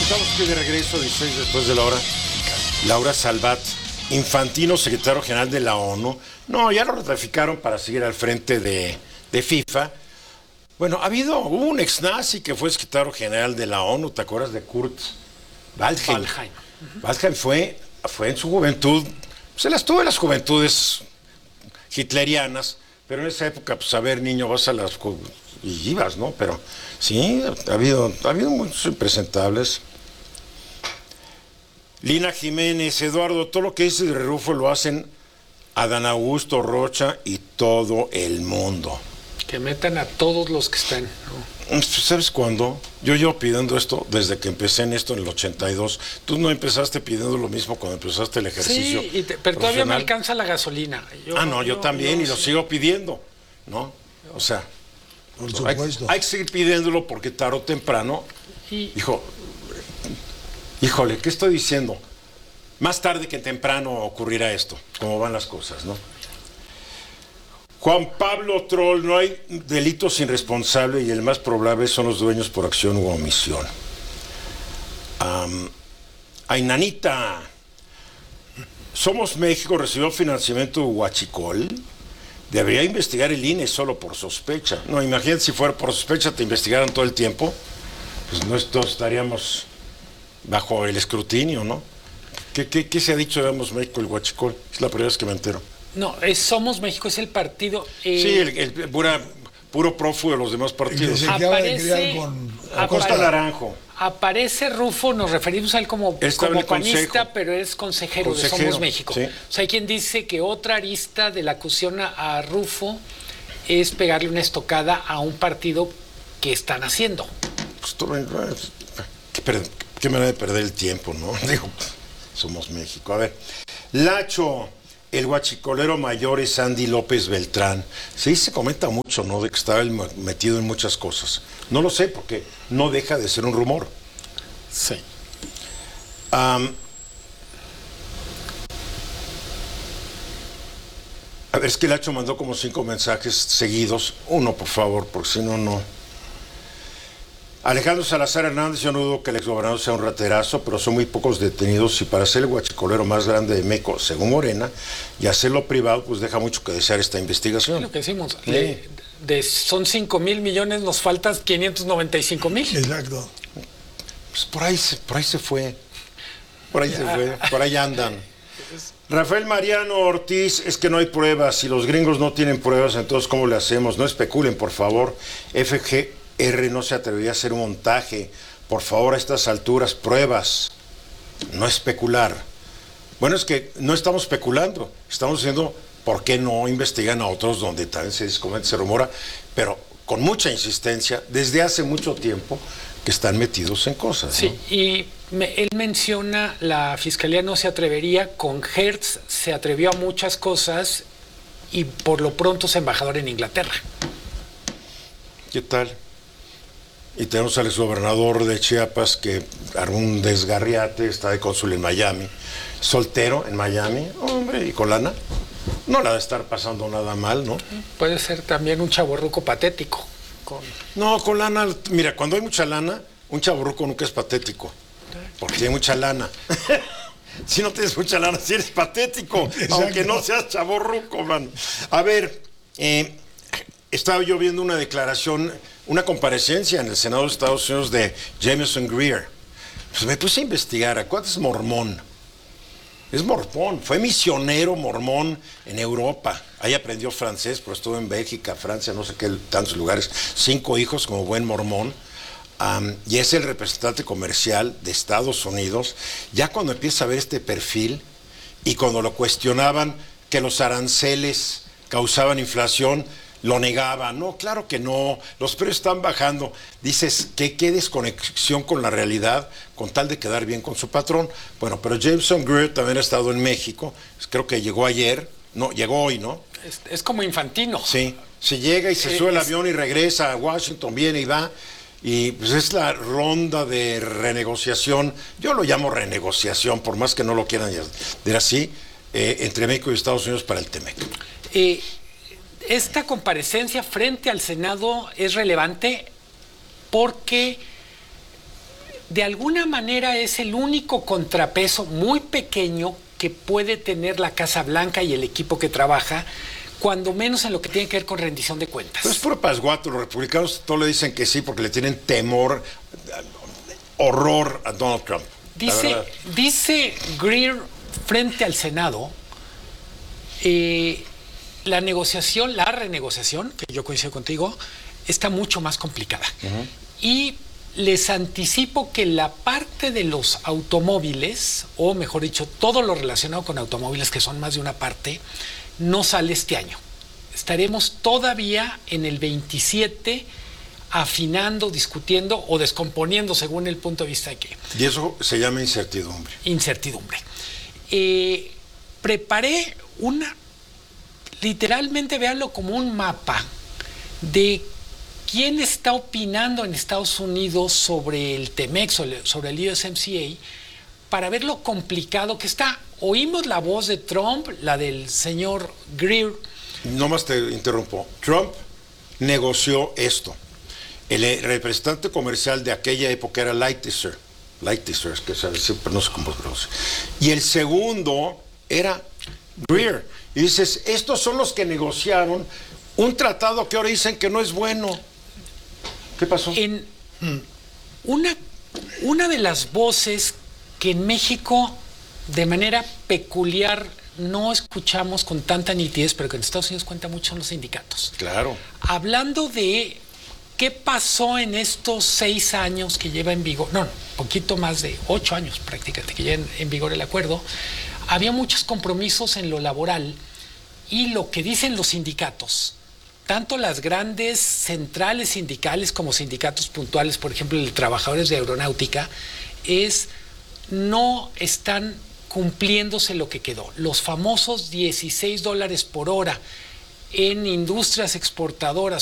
Estamos aquí de regreso, 16 después de la hora. Laura Salvat, Infantino, secretario general de la ONU. No, ya lo ratificaron para seguir al frente de FIFA. Bueno, hubo un ex-nazi que fue secretario general de la ONU, ¿te acuerdas de Kurt Waldheim? Waldheim fue en su juventud, se las tuvo en las juventudes hitlerianas, pero en esa época, pues a ver, niño, vas a las... y ibas, ¿no? Pero sí, ha habido muchos impresentables. Lina Jiménez, Eduardo, todo lo que dice de Rufo lo hacen Adán Augusto, Rocha y todo el mundo. Que metan a todos los que están, ¿no? ¿Sabes cuándo? Yo pidiendo esto desde que empecé en esto en el 82. Tú no empezaste pidiendo lo mismo cuando empezaste el ejercicio. Sí, pero todavía me alcanza la gasolina. Yo también, y lo sigo pidiendo, ¿no? O sea, por supuesto. Hay que seguir pidiéndolo porque tarde o temprano, híjole, ¿qué estoy diciendo? Más tarde que temprano ocurrirá esto, como van las cosas, ¿no? Juan Pablo Troll, no hay delito sin responsable y el más probable son los dueños por acción u omisión. Ainanita, Somos México recibió financiamiento de Huachicol. Debería investigar el INE solo por sospecha. No, imagínate si fuera por sospecha, te investigaran todo el tiempo. Pues no todos estaríamos bajo el escrutinio, ¿no? ¿Qué se ha dicho de Somos México, el Huachicol? Es la primera vez que me entero. No, Somos México, es el partido... Sí, el puro prófugo de los demás partidos. Acosta Naranjo. Aparece Rufo, nos referimos a él como panista, pero es consejero de Somos México. Sí. O sea, hay quien dice que otra arista de la acusación a Rufo es pegarle una estocada a un partido que están haciendo. Qué manera de perder el tiempo, ¿no? Digo, Somos México. A ver, Lacho, el huachicolero mayor es Andy López Beltrán. Sí, se comenta mucho, ¿no? De que estaba él metido en muchas cosas. No lo sé, porque no deja de ser un rumor. Sí. A ver, es que Lacho mandó como 5 mensajes seguidos. Uno, por favor, porque si no, no. Alejandro Salazar Hernández, yo no dudo que el exgobernador sea un raterazo, pero son muy pocos detenidos y para ser el huachicolero más grande de México, según Morena, y hacerlo privado, pues deja mucho que desear esta investigación. Es lo que decimos. Sí. Son 5,000 millones, nos faltan 595,000. Exacto. Pues por ahí se fue. Por ahí andan. Rafael Mariano Ortiz, es que no hay pruebas. Si los gringos no tienen pruebas, entonces ¿cómo le hacemos? No especulen, por favor. FGR no se atrevería a hacer un montaje. Por favor, a estas alturas, pruebas. No especular. Bueno, es que no estamos especulando. Estamos diciendo por qué no investigan a otros donde también se rumora, pero con mucha insistencia, desde hace mucho tiempo, que están metidos en cosas. Sí, ¿no? y él menciona, la Fiscalía no se atrevería, con Hertz se atrevió a muchas cosas y por lo pronto es embajador en Inglaterra. ¿Qué tal? Y tenemos al exgobernador de Chiapas que armó un desgarriate, está de cónsul en Miami, soltero en Miami, hombre, y con lana. No la de estar pasando nada mal, ¿no? Puede ser también un chavorruco patético. No, con lana, mira, cuando hay mucha lana, un chavorruco nunca es patético, porque tiene mucha lana. Si no tienes mucha lana, si eres patético, exacto, aunque no seas chavorruco, man. A ver, estaba yo viendo una declaración, una comparecencia en el Senado de Estados Unidos de Jameson Greer. Pues me puse a investigar, ¿a cuánto es mormón? Es mormón, fue misionero mormón en Europa. Ahí aprendió francés, pero estuvo en Bélgica, Francia, no sé qué tantos lugares. 5 hijos como buen mormón. Y es el representante comercial de Estados Unidos. Ya cuando empieza a ver este perfil y cuando lo cuestionaban que los aranceles causaban inflación, lo negaba. No, claro que no, los precios están bajando. Dices, ¿qué desconexión con la realidad con tal de quedar bien con su patrón? Bueno, pero Jameson Greer también ha estado en México, creo que llegó ayer, no, llegó hoy, ¿no? Es como Infantino. Sí, se llega y se sube al avión y regresa a Washington, viene y va, y pues es la ronda de renegociación, yo lo llamo renegociación, por más que no lo quieran decir así, entre México y Estados Unidos para el TEMEC. Esta comparecencia frente al Senado es relevante porque de alguna manera es el único contrapeso muy pequeño que puede tener la Casa Blanca y el equipo que trabaja, cuando menos en lo que tiene que ver con rendición de cuentas. Pero es puro pasguato. Los republicanos todos le dicen que sí porque le tienen temor, horror a Donald Trump. Dice Greer frente al Senado, la renegociación, que yo coincido contigo, está mucho más complicada. Y les anticipo que la parte de los automóviles, o mejor dicho, todo lo relacionado con automóviles, que son más de una parte, no sale este año. Estaremos todavía en el 27 afinando, discutiendo o descomponiendo según el punto de vista de que... Y eso se llama incertidumbre. Incertidumbre. Preparé literalmente véanlo como un mapa de quién está opinando en Estados Unidos sobre el TEMEX, sobre el USMCA, para ver lo complicado que está. Oímos la voz de Trump, la del señor Greer. Nomás te interrumpo. Trump negoció esto. El representante comercial de aquella época era Lighthizer, es que no sé cómo se pronuncia. Y el segundo era Greer. Y dices, estos son los que negociaron un tratado que ahora dicen que no es bueno. ¿Qué pasó? Una de las voces que en México de manera peculiar no escuchamos con tanta nitidez, pero que en Estados Unidos cuenta mucho, son los sindicatos. Claro. Hablando de qué pasó en estos 6 años que lleva en vigor, poquito más de 8 años prácticamente que lleva en vigor el acuerdo, había muchos compromisos en lo laboral y lo que dicen los sindicatos, tanto las grandes centrales sindicales como sindicatos puntuales, por ejemplo, de trabajadores de aeronáutica, no están cumpliéndose lo que quedó. Los famosos $16 por hora en industrias exportadoras